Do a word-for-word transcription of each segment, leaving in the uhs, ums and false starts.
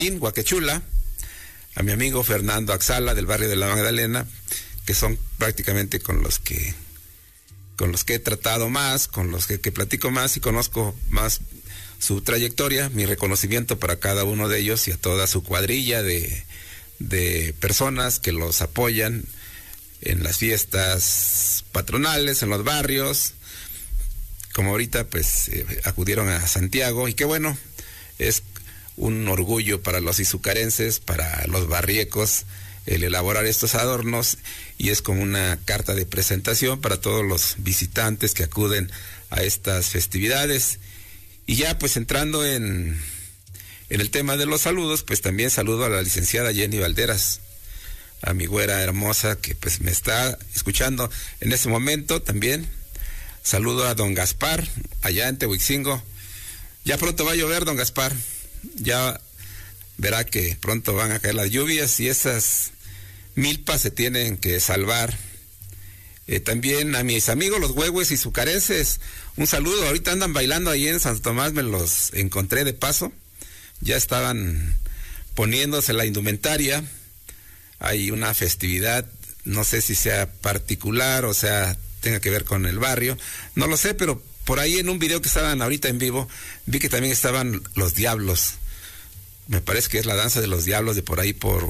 Huaquechula, a mi amigo Fernando Axala del barrio de la Magdalena, que son prácticamente con los que con los que he tratado más, con los que, que platico más y conozco más su trayectoria. Mi reconocimiento para cada uno de ellos y a toda su cuadrilla de, de personas que los apoyan en las fiestas patronales, en los barrios, como ahorita pues eh, acudieron a Santiago, y qué bueno, es un orgullo para los izucarenses, para los barriecos, el elaborar estos adornos, y es como una carta de presentación para todos los visitantes que acuden a estas festividades. Y ya pues entrando en, en el tema de los saludos, pues también saludo a la licenciada Jenny Valderas, a mi güera hermosa que pues me está escuchando en este momento también. Saludo a don Gaspar, allá en Tehuixingo. Ya pronto va a llover, don Gaspar. Ya verá que pronto van a caer las lluvias y esas milpas se tienen que salvar. Eh, también a mis amigos los huehues y izucarenses, un saludo. Ahorita andan bailando ahí en Santo Tomás, me los encontré de paso. Ya estaban poniéndose la indumentaria. Hay una festividad, no sé si sea particular o sea tenga que ver con el barrio, no lo sé, pero por ahí en un video que estaban ahorita en vivo, vi que también estaban los diablos. Me parece que es la danza de los diablos de por ahí por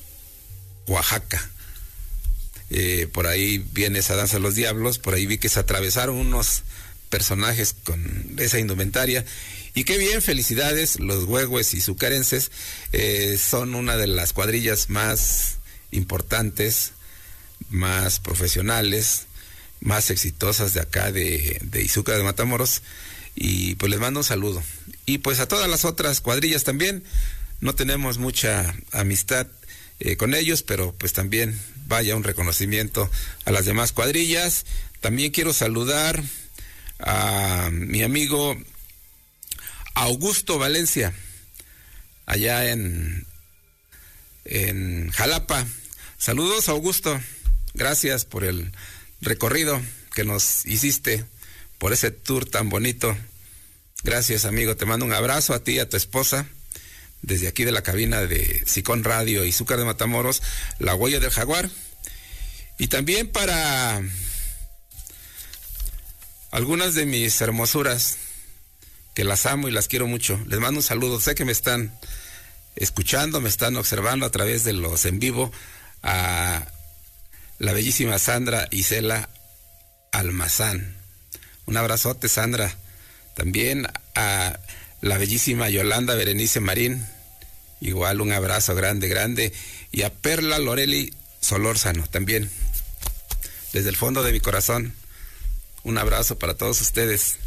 Oaxaca. Eh, por ahí viene esa danza de los diablos, por ahí vi que se atravesaron unos personajes con esa indumentaria. Y qué bien, felicidades, los huehues y izucarenses eh, son una de las cuadrillas más importantes, más profesionales, más exitosas de acá de, de Izúcar de Matamoros, y pues les mando un saludo. Y pues a todas las otras cuadrillas también, no tenemos mucha amistad eh, con ellos, pero pues también vaya un reconocimiento a las demás cuadrillas. También quiero saludar a mi amigo Augusto Valencia, allá en, en Jalapa. Saludos, Augusto, gracias por el recorrido que nos hiciste, por ese tour tan bonito. Gracias, amigo, te mando un abrazo a ti y a tu esposa desde aquí de la cabina de Sicón Radio Izúcar de Matamoros, La Huella del Jaguar. Y también para algunas de mis hermosuras, que las amo y las quiero mucho, les mando un saludo. Sé que me están escuchando, me están observando a través de los en vivo, a la bellísima Sandra Isela Almazán. Un abrazote, Sandra. También a la bellísima Yolanda Berenice Marín. Igual un abrazo grande, grande. Y a Perla Loreli Solórzano también. Desde el fondo de mi corazón, un abrazo para todos ustedes.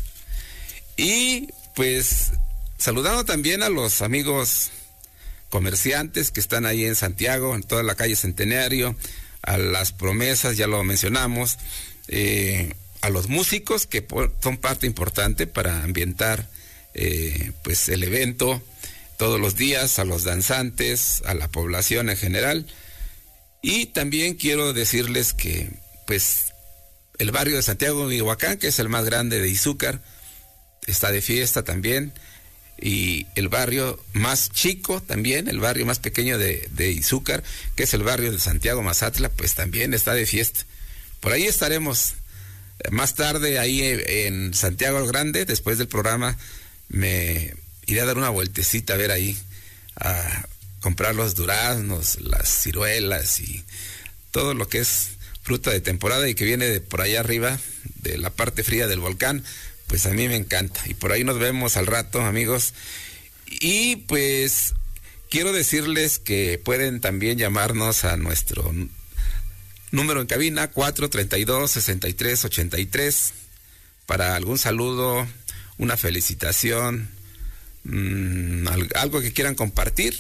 Y pues saludando también a los amigos comerciantes que están ahí en Santiago, en toda la calle Centenario, a las promesas, ya lo mencionamos, eh, a los músicos que por, son parte importante para ambientar eh, pues el evento todos los días, a los danzantes, a la población en general. Y también quiero decirles que pues el barrio de Santiago Mihuacán, que es el más grande de Izúcar, está de fiesta también. Y el barrio más chico también, el barrio más pequeño de, de Izúcar, que es el barrio de Santiago Mazatla, pues también está de fiesta. Por ahí estaremos más tarde, ahí en Santiago el Grande. Después del programa me iré a dar una vueltecita a ver ahí, a comprar los duraznos, las ciruelas y todo lo que es fruta de temporada y que viene de por allá arriba, de la parte fría del volcán. Pues a mí me encanta. Y por ahí nos vemos al rato, amigos. Y pues quiero decirles que pueden también llamarnos a nuestro número en cabina, cuatro treinta y dos, sesenta y tres ochenta y tres, para algún saludo, una felicitación, mmm, algo que quieran compartir,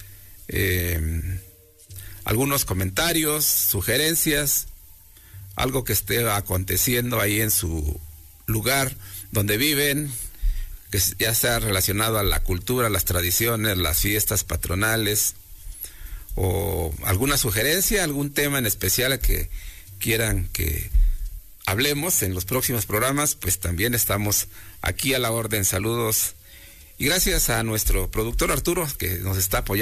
eh, algunos comentarios, sugerencias, algo que esté aconteciendo ahí en su lugar donde viven, que ya sea relacionado a la cultura, las tradiciones, las fiestas patronales, o alguna sugerencia, algún tema en especial que quieran que hablemos en los próximos programas, pues también estamos aquí a la orden. Saludos y gracias a nuestro productor Arturo, que nos está apoyando.